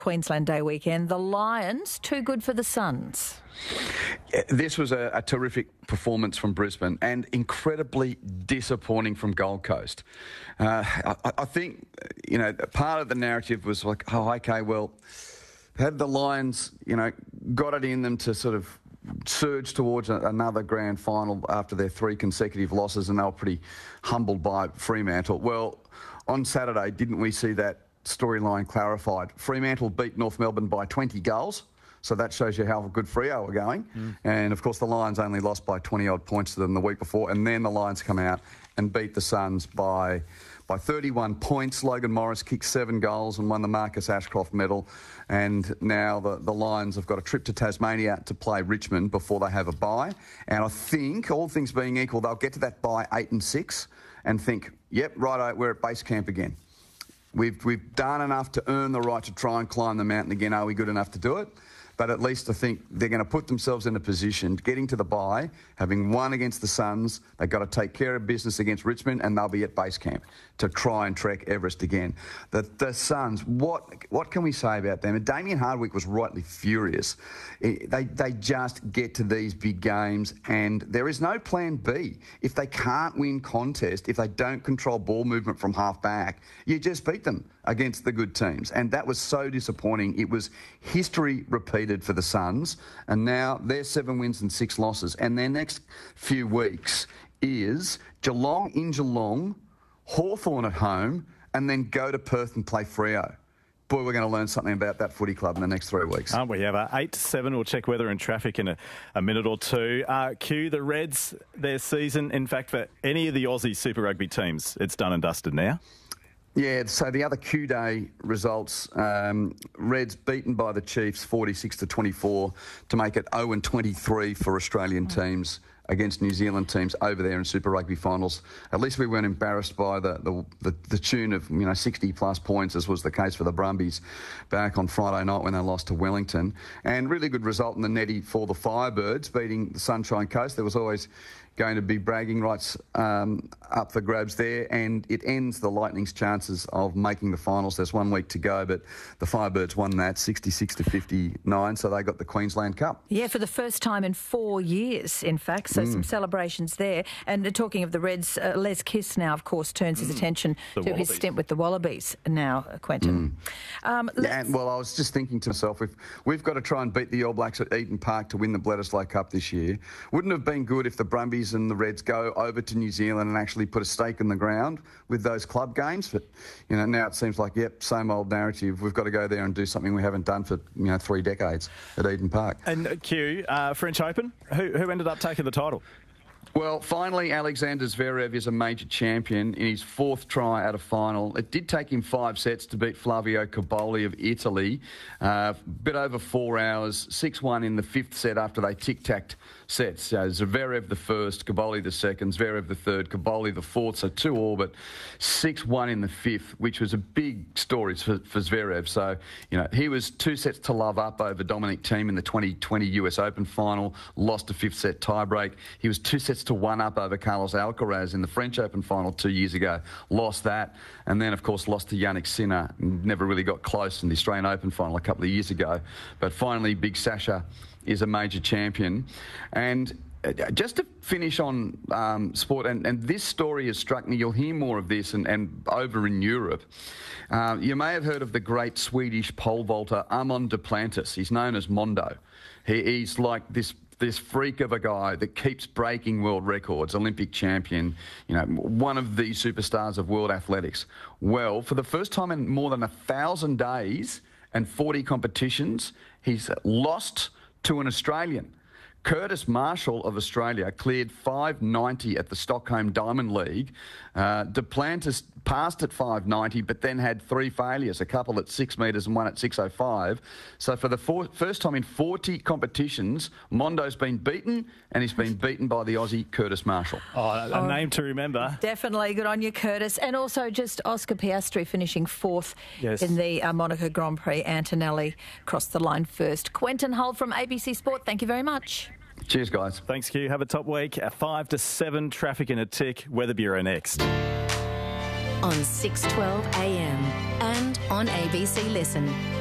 Queensland Day weekend. The Lions, too good for the Suns. This was a terrific performance from Brisbane and incredibly disappointing from Gold Coast. I think, part of the narrative was like, oh, okay, well, had the Lions, got it in them to sort of surge towards another grand final after their 3 consecutive losses, and they were pretty humbled by Fremantle. Well, on Saturday, didn't we see that storyline clarified? Fremantle beat North Melbourne by 20 goals. So that shows you how good Freo are going. And, of course, the Lions only lost by 20-odd points to them the week before. And then the Lions come out and beat the Suns by 31 points. Logan Morris kicked 7 goals and won the Marcus Ashcroft medal. And now the Lions have got a trip to Tasmania to play Richmond before they have a bye. And I think, all things being equal, they'll get to that bye 8-6 and think, yep, righto, we're at base camp again. We've done enough to earn the right to try and climb the mountain again. Are we good enough to do it? But at least I think they're going to put themselves in a position, getting to the bye, having won against the Suns, they've got to take care of business against Richmond, and they'll be at base camp to try and trek Everest again. The Suns, what can we say about them? And Damien Hardwick was rightly furious. They just get to these big games, and there is no plan B. If they can't win contest, if they don't control ball movement from half back, you just beat them against the good teams. And that was so disappointing. It was history repeated for the Suns, and now they're 7 wins and 6 losses. And their next few weeks is Geelong in Geelong, Hawthorn at home, and then go to Perth and play Freo. Boy, we're going to learn something about that footy club in the next 3 weeks. Aren't we ever? 8-7, we'll check weather and traffic in a minute or two. Q, the Reds, their season, in fact, for any of the Aussie Super Rugby teams, it's done and dusted now. Yeah, so the other Q-Day results, Reds beaten by the Chiefs 46-24 to make it 0-23 for Australian teams against New Zealand teams over there in Super Rugby finals. At least we weren't embarrassed by the tune of 60-plus points, as was the case for the Brumbies back on Friday night when they lost to Wellington. And really good result in the netty for the Firebirds, beating the Sunshine Coast. There was always going to be bragging rights up for grabs there, and it ends the Lightning's chances of making the finals. There's 1 week to go, but the Firebirds won that 66-59, so they got the Queensland Cup. Yeah, for the first time in 4 years, in fact, so some celebrations there. And talking of the Reds, Les Kiss now, of course, turns his attention to his stint with the Wallabies now, Quentin. Well, I was just thinking to myself, if we've got to try and beat the All Blacks at Eden Park to win the Bledisloe Cup this year, wouldn't it have been good if the Brumbies and the Reds go over to New Zealand and actually put a stake in the ground with those club games? But now it seems like, yep, same old narrative. We've got to go there and do something we haven't done for 3 decades at Eden Park. And Q, French Open, who ended up taking the title? Well, finally, Alexander Zverev is a major champion in his 4th try at a final. It did take him 5 sets to beat Flavio Cobolli of Italy. A bit over 4 hours, 6-1 in the 5th set after they tic-tacked sets. Zverev the first, Cobolli the second, Zverev the third, Cobolli the fourth, so 2-2, but 6-1 in the 5th, which was a big story for Zverev. So, he was 2 sets to love up over Dominic Thiem in the 2020 US Open final, lost a 5th set tiebreak. He was 2 sets to 1 up over Carlos Alcaraz in the French Open final 2 years ago, lost that, and then, of course, lost to Yannick Sinner. Never really got close in the Australian Open final a couple of years ago. But finally, Big Sasha is a major champion. And just to finish on sport, and this story has struck me, you'll hear more of this and over in Europe. You may have heard of the great Swedish pole vaulter Armand Duplantis. He's known as Mondo. He's like this freak of a guy that keeps breaking world records, Olympic champion, one of the superstars of world athletics. Well, for the first time in more than 1,000 days and 40 competitions, he's lost to an Australian. Curtis Marshall of Australia cleared 590 at the Stockholm Diamond League. Duplantis passed at 590, but then had 3 failures, a couple at 6 metres and one at 605. So for the first time in 40 competitions, Mondo's been beaten, and he's been beaten by the Aussie Curtis Marshall. A name to remember. Definitely. Good on you, Curtis. And also just Oscar Piastri finishing 4th in the Monaco Grand Prix. Antonelli crossed the line first. Quentin Hull from ABC Sport, thank you very much. Cheers, guys. Thanks, Q. Have a top week. 5 to 7, traffic in a tick. Weather Bureau next. On 6:12 a.m. and on ABC Listen.